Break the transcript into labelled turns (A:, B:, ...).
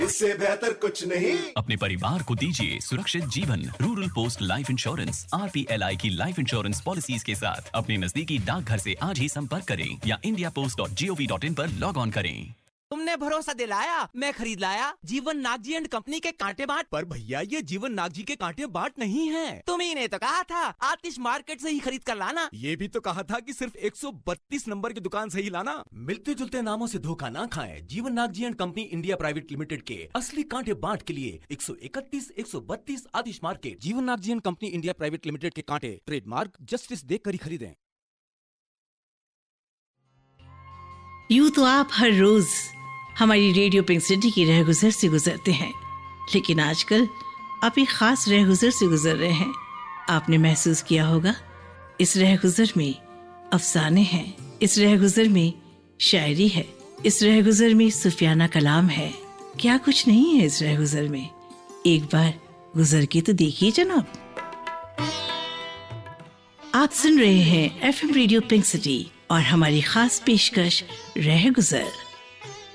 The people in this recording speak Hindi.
A: इससे बेहतर कुछ नहीं।
B: अपने परिवार को दीजिए सुरक्षित जीवन। Rural post life insurance RPLI की लाइफ इंश्योरेंस पॉलिसीज के साथ अपने नजदीकी डाकघर से आज ही संपर्क करें या indiapost.gov.in पर लॉग ऑन करें।
C: तुमने भरोसा दिलाया, मैं खरीद लाया जीवन नागजी एंड कंपनी के कांटे बाट।
D: पर भैया ये जीवन नागजी के कांटे बाट नहीं है।
C: तुम्ही ने तो कहा था आतिश मार्केट से ही खरीद कर लाना।
D: ये भी तो कहा था कि सिर्फ 132 नंबर की दुकान से ही लाना। मिलते जुलते नामों से धोखा ना खाएं। जीवन Nagji and company India private limited के असली कांटे बाट के लिए 131, 132 आतिश मार्केट। जीवन Nagji and company India private limited के कांटे ट्रेडमार्क जस्टिस देख कर ही खरीदें।
E: यूं तो आप हर रोज हमारी रेडियो पिंक सिटी की रहगुजर से गुजरते हैं, लेकिन आजकल आप एक खास रहगुजर से गुजर रहे हैं। आपने महसूस किया होगा इस रहगुजर में अफसाने हैं, इस रहगुजर में शायरी है, इस रहगुजर में सूफियाना कलाम है। क्या कुछ नहीं है इस रहगुजर में? एक बार गुजर के तो देखिए जनाब। आप सुन रहे हैं FM रेडियो पिंक सिटी और हमारी खास पेशकश रहगुजर।